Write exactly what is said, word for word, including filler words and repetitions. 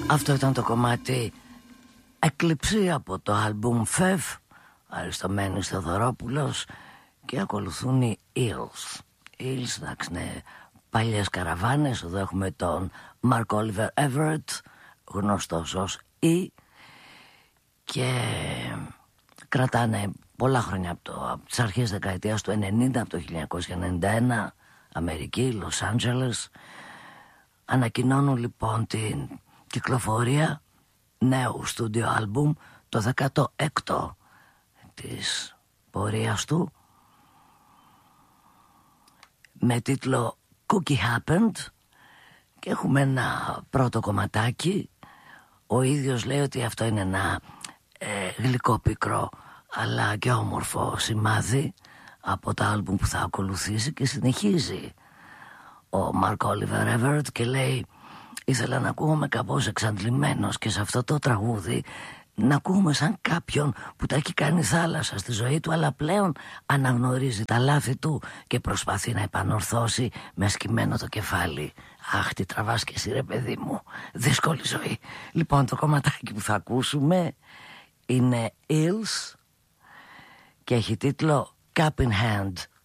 Αυτό ήταν το κομμάτι Εκλειψία από το άλμπουμ Φεβ, Αριστομένης Θεοδωρόπουλος, και ακολουθούν οι Eels. Eels, εντάξει, ναι, παλιές καραβάνες. Εδώ έχουμε τον Mark Oliver Everett, γνωστός ως E, και κρατάνε πολλά χρόνια από, το, από τις αρχές δεκαετίας του ενενήντα, από το χίλια εννιακόσια ενενήντα ένα, Αμερική, Λος Άντζελες. Ανακοινώνουν λοιπόν την κυκλοφορία νέου στούντιο άλμπουμ, το δέκατο έκτο της πορείας του, με τίτλο Cookie Happened, και έχουμε ένα πρώτο κομματάκι. Ο ίδιος λέει ότι αυτό είναι ένα ε, γλυκό πικρό αλλά και όμορφο σημάδι από το άλμπουμ που θα ακολουθήσει, και συνεχίζει ο Mark Oliver Everett και λέει: ήθελα να ακούγομαι κάπως εξαντλημένος και σε αυτό το τραγούδι να ακούγομαι σαν κάποιον που τα έχει κάνει θάλασσα στη ζωή του, αλλά πλέον αναγνωρίζει τα λάθη του και προσπαθεί να επανορθώσει με σκυμμένο το κεφάλι. Αχ, τι τραβάς και εσύ ρε παιδί μου, δύσκολη ζωή. Λοιπόν, το κομματάκι που θα ακούσουμε είναι Eels και έχει τίτλο Cup in Hand.